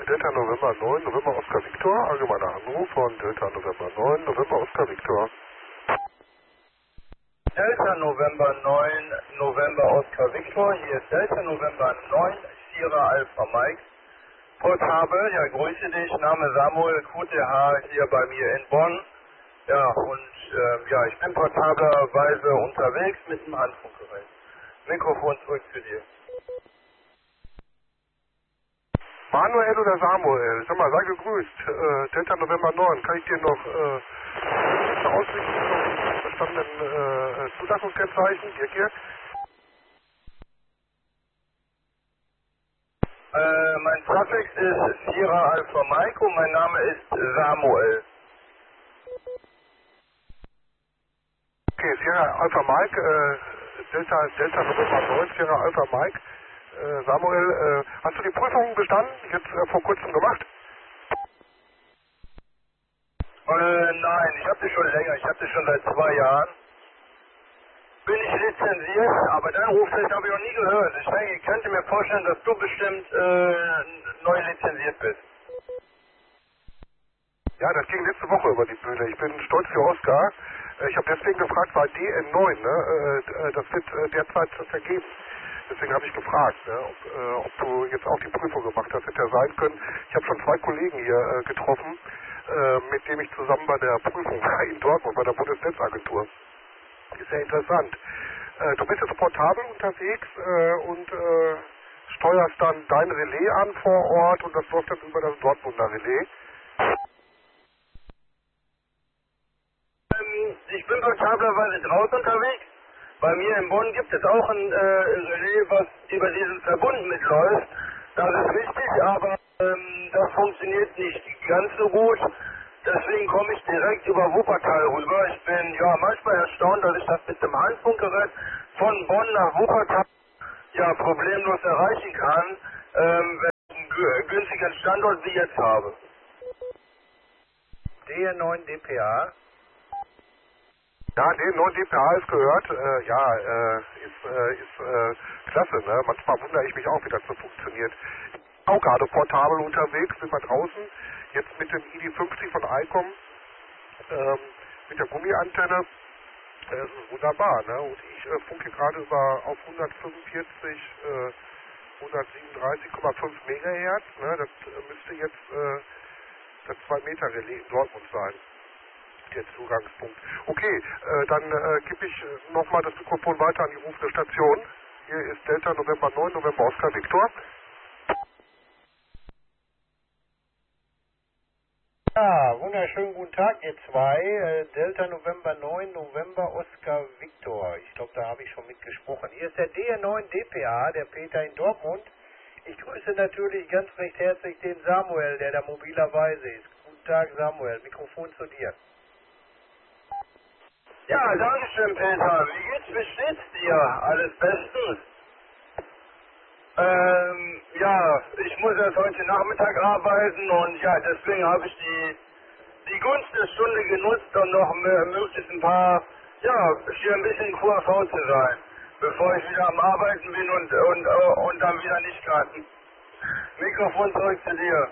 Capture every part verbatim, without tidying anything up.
Delta November neun, November Oscar Victor, allgemeiner Anruf von Delta November neun, November Oscar Victor. Delta November neun, November Oscar Victor, hier ist Delta November neun, Sierra Alpha Mike. Portabel, ja, grüße dich, Name Samuel, Q T H, hier bei mir in Bonn. Ja, und äh, ja, ich bin portablerweise unterwegs mit dem Handfunkgerät. Mikrofon zurück zu dir. Manuel oder Samuel, sag mal, sei gegrüßt. Äh, Delta November neun, kann ich dir noch äh, eine Ausrichtung zum verstandenen äh, Zulassungskennzeichen? Hier, hier. Äh, mein Suffix ist Sierra Alpha Mike und mein Name ist Samuel. Okay, Sierra Alpha Mike, äh, Delta, Delta November neun, Sierra Alpha Mike. Äh, Samuel, äh, hast du die Prüfung bestanden? Jetzt äh, vor kurzem gemacht? Äh, nein, ich habe das schon länger, ich habe das schon seit zwei Jahren. Bin ich lizenziert, aber dann ruft es, habe ich noch nie gehört. Ich denke, ich könnte mir vorstellen, dass du bestimmt äh, neu lizenziert bist. Ja, das ging letzte Woche über die Bühne. Ich bin stolz für Oscar. Äh, ich habe deswegen gefragt, bei D N neun, ne? Äh, das wird äh, derzeit vergeben. Deswegen habe ich gefragt, ne? ob, äh, ob du jetzt auch die Prüfung gemacht hast. Hätte ja sein können. Ich habe schon zwei Kollegen hier äh, getroffen, äh, mit denen ich zusammen bei der Prüfung war in Dortmund, bei der Bundesnetzagentur. Ist ja interessant. Äh, du bist jetzt portabel unterwegs äh, und äh, steuerst dann dein Relais an vor Ort und das läuft dann über das Dortmunder Relais. Ähm, ich bin portablerweise draußen unterwegs. Bei mir in Bonn gibt es auch ein äh, Relais, was über diesen Verbund mitläuft. Das ist richtig, aber ähm, das funktioniert nicht ganz so gut. Deswegen komme ich direkt über Wuppertal rüber. Ich bin ja manchmal erstaunt, dass ich das mit dem Handfunkgerät von Bonn nach Wuppertal ja problemlos erreichen kann, ähm, wenn ich einen gü- günstigen Standort wie jetzt habe. D N neun D P A. Ja, D neun D P A ist gehört. Äh, ja, äh, ist, äh, ist äh, klasse, ne? Manchmal wundere ich mich auch, wie das so funktioniert. Ich bin auch gerade portabel unterwegs, sind wir draußen. Jetzt mit dem I D fünfzig von ICOM, ähm, mit der Gummiantenne. Äh, das ist wunderbar, ne? Und ich äh, funke gerade über auf hundertfünfundvierzig, äh, hundertsiebenunddreißig Komma fünf Megahertz, ne? Das äh, müsste jetzt äh, das zwei Meter Relais in Dortmund sein. Der Zugangspunkt. Okay, äh, dann äh, gebe ich äh, nochmal das Mikrofon weiter an die rufende Station. Hier ist Delta November neun, November Oscar Victor. Ja, wunderschönen guten Tag, ihr zwei. Äh, Delta November neun, November Oscar Victor. Ich glaube, da habe ich schon mitgesprochen. Hier ist der D N neun D P A, der Peter in Dortmund. Ich grüße natürlich ganz recht herzlich den Samuel, der da mobilerweise ist. Guten Tag, Samuel. Mikrofon zu dir. Ja, danke schön, Peter. Wie geht's? Wie steht's dir? Alles bestens? Ähm, ja, ich muss erst heute Nachmittag arbeiten und ja, deswegen habe ich die, die Gunst der Stunde genutzt, um noch mehr, möglichst ein paar, ja, hier ein bisschen Q A V zu sein, bevor ich wieder am Arbeiten bin und, und, und dann wieder nicht kann. Mikrofon zurück zu dir.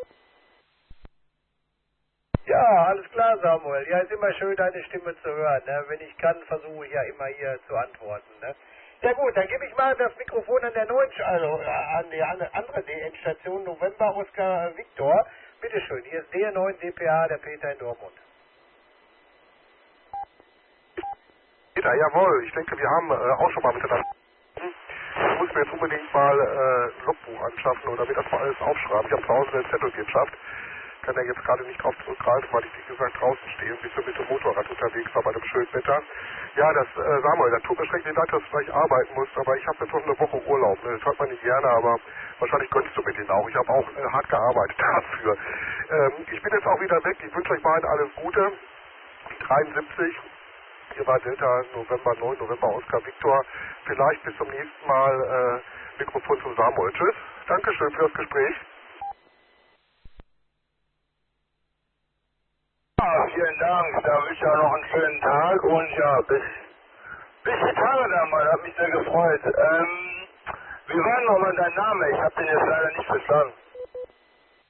Ja, alles klar, Samuel. Ja, ist immer schön, deine Stimme zu hören. Ne? Wenn ich kann, versuche ich ja immer hier zu antworten. Ne? Ja gut, dann gebe ich mal das Mikrofon an der neuen, also äh, an die an- andere D N-Station November Oscar Victor. Bitteschön, hier ist D N neun D P A, der Peter in Dortmund. Peter, jawohl, ich denke, wir haben äh, auch schon mal miteinander. Ich muss mir jetzt unbedingt mal äh, ein Logbuch anschaffen oder mir das mal alles aufschreiben. Ich habe zu Hause eine Zettelwirtschaft. Kann ja jetzt gerade nicht drauf zurückgreifen, weil ich, wie gesagt, draußen stehe und ein bisschen mit dem Motorrad unterwegs war bei dem schönen Wetter. Ja, das, äh, Samuel, das tut mir schrecklich leid, dass du gleich arbeiten musst, aber ich habe jetzt noch eine Woche Urlaub. Ne? Das hört man nicht gerne, aber wahrscheinlich könntest du mit denen auch. Ich habe auch äh, hart gearbeitet dafür. Ähm, ich bin jetzt auch wieder weg. Ich wünsche euch beiden alles Gute. dreiundsiebzig. Hier war Delta November neun, November Oscar Victor. Vielleicht bis zum nächsten Mal äh, Mikrofon zum Samuel. Tschüss. Dankeschön für das Gespräch. Ja, vielen Dank. Da wünsche ich auch noch einen schönen Tag und ja, bis, bis die Tage dann mal. Hat mich sehr gefreut. Ähm, wie war nochmal dein Name? Ich habe den jetzt leider nicht verstanden.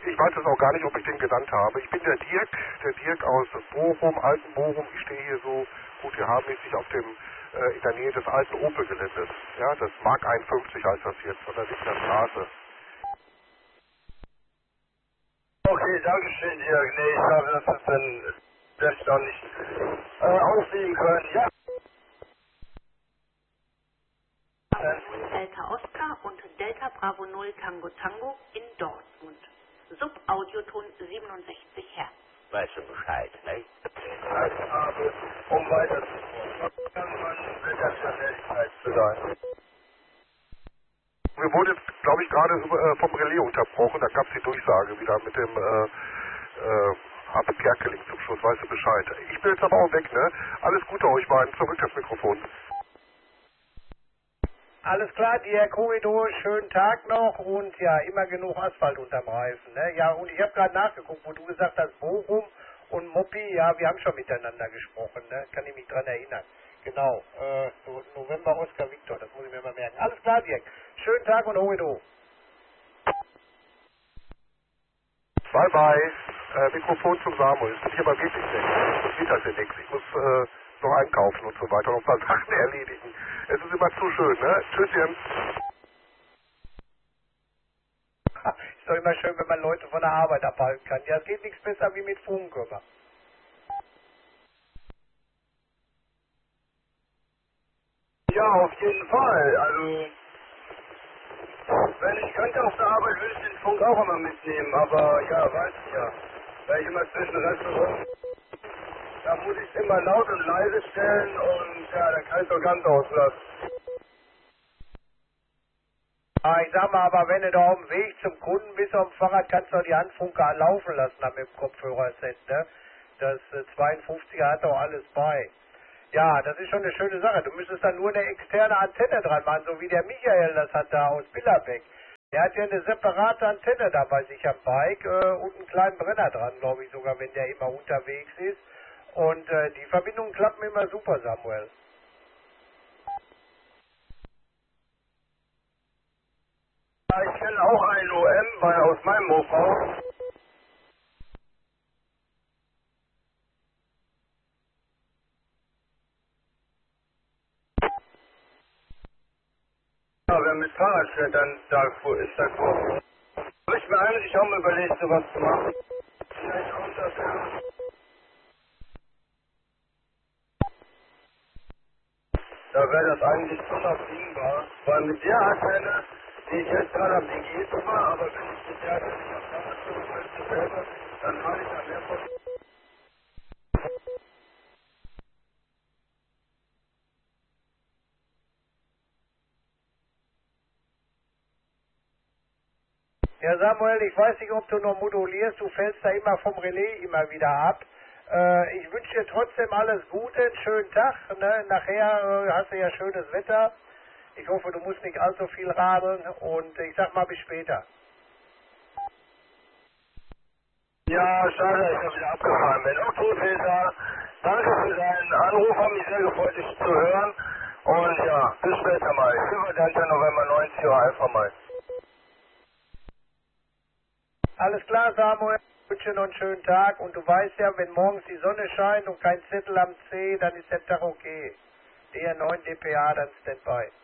Ich weiß jetzt auch gar nicht, ob ich den genannt habe. Ich bin der Dirk, der Dirk aus Bochum, alten Bochum. Ich stehe hier so gut gehabenmäßig auf dem, äh, in der Nähe des alten Opel-Geländes. Ja, das Mark einundfünfzig heißt das jetzt, von der Wichner Straße. Okay, danke schön, Dirk. Nee, ich habe das jetzt dann selbst noch nicht äh, ausnehmen können. Ja. Delta Oscar und Delta Bravo null Tango Tango in Dortmund. Subaudioton siebenundsechzig Hertz. Weißt du Bescheid, ne? Zeit habe, um weiterzukommen. Kann man mit der Schnelligkeit zu sein. Wir wurden jetzt, glaube ich, gerade äh, vom Relais unterbrochen. Da gab es die Durchsage wieder mit dem äh, äh, Habe Kerkeling zum Schluss. Weißt du Bescheid. Ich bin jetzt aber auch weg, ne? Alles Gute euch beiden. Zurück das Mikrofon. Alles klar, dir Korridor, schönen Tag noch und ja, immer genug Asphalt unterm Reifen. Ne? Ja, und ich habe gerade nachgeguckt, wo du gesagt hast, Bochum und Moppi, ja, wir haben schon miteinander gesprochen, ne? Kann ich mich dran erinnern. Genau, äh, so November Oscar Victor, das muss ich mir mal merken. Alles klar, Dirk, schönen Tag und Korridor. Bye bye. Äh, Mikrofon zum Samuel. Ich bin hier aber wirklich weg. Das geht halt ja nichts. Ich muss äh, noch einkaufen und so weiter, noch ein paar Sachen erledigen. Es ist immer zu schön, ne? Tschüsschen. Ist doch immer schön, wenn man Leute von der Arbeit abhalten kann. Ja, es geht nichts besser wie mit Funkkörper. Ja, auf jeden Fall. Also, wenn ich könnte auf der Arbeit, würde ich den Funk auch immer mitnehmen. Aber ja, weiß ich ja. Weil ich immer zwischen Restaurants, da muss ich es immer laut und leise stellen und ja, dann kann ich doch ganz auslassen. Ah, ich sag mal, aber wenn du da auf dem Weg zum Kunden bist auf dem Fahrrad, kannst du auch die Handfunker laufen lassen dann mit dem Kopfhörerset, ne? Das äh, zweiundfünfziger hat doch alles bei. Ja, das ist schon eine schöne Sache. Du müsstest dann nur eine externe Antenne dran machen, so wie der Michael das hat da aus Billerbeck. Der hat ja eine separate Antenne da bei sich am Bike äh, und einen kleinen Brenner dran, glaube ich sogar, wenn der immer unterwegs ist. Und äh, die Verbindungen klappen immer super, Samuel. Ja, ich kenne auch einen O M bei, aus meinem Hochhaus. Ja, wer mit Fahrrad fährt, dann da ist das vor. Habe ich mir eigentlich auch mal überlegt, sowas zu machen. Vielleicht auch dafür. Da wäre das eigentlich unabdingbar, weil mit der Antenne, die ich jetzt gerade am D G war, aber wenn ich mit der Antenne nach Fahrrad zu selber, dann habe ich da mehr von. Ja, Samuel, ich weiß nicht, ob du noch modulierst, du fällst da immer vom Relais immer wieder ab. Äh, ich wünsche dir trotzdem alles Gute, einen schönen Tag. Ne? Nachher äh, hast du ja schönes Wetter. Ich hoffe, du musst nicht allzu viel radeln und ich sag mal bis später. Ja, schade, dass ich noch wieder abgefahren bin. Okay, Peter, danke für deinen Anruf, hat mich sehr gefreut, dich zu hören. Und ja, bis später mal. Über Delta November neunzig Uhr Alpha mal. Alles klar, Samuel. Ich wünsche dir noch einen schönen Tag und du weißt ja, wenn morgens die Sonne scheint und kein Zettel am C, dann ist der Tag okay. D R neun D P A, dann Standby.